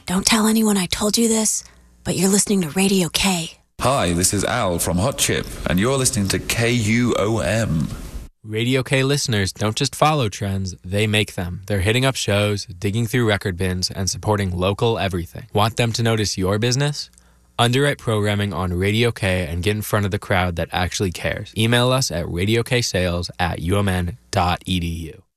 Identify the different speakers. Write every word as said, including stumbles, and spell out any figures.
Speaker 1: Don't tell anyone I told you this, but you're listening to Radio K.
Speaker 2: Hi, this is Al from Hot Chip, and you're listening to K U O M.
Speaker 3: Radio K listeners don't just follow trends, they make them. They're hitting up shows, digging through record bins, and supporting local everything. Want them to notice your business? Underwrite programming on Radio K and get in front of the crowd that actually cares. Email us at radioksales at umn dot edu.